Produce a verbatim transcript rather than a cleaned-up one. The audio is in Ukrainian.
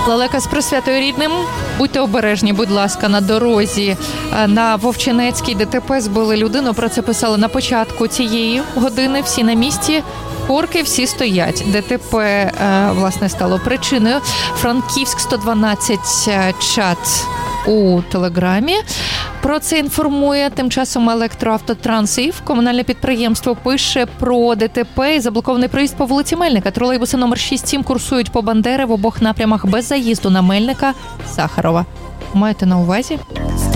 Лелека з присвятою рідним. Будьте обережні, будь ласка, на дорозі. На Вовчинецькій ДТП збили людину. Про це писали на початку цієї години. Всі на місці. Корки всі стоять. ДТП, власне, стало причиною. Франківськ сто дванадцять чат у Телеграмі. Про це інформує тим часом Електроавтотранс. Комунальне підприємство пише про ДТП і заблокований проїзд по вулиці Мельника. Тролейбуси номер шість сім курсують по Бандери в обох напрямах без заїзду на Мельника, Сахарова. Маєте на увазі?